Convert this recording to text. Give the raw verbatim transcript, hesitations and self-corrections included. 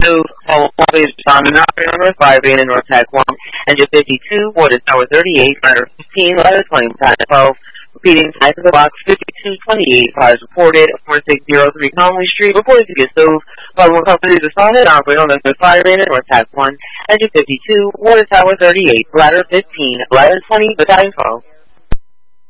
Stove, Hall Lobby, John Number five in North Tech one, Engine fifty-two, Water Tower thirty-eight, Ladder fifteen, Ladder twenty, Time twelve, repeating Type of the Box fifty-two twenty-eight, fires reported, four six zero three Conway Street, reported to be a Stove, Volume Company is responded, operating on the fire in North Tech one, Engine fifty-two, Water Tower thirty-eight, Ladder fifteen, Ladder twenty, Battalion twelve.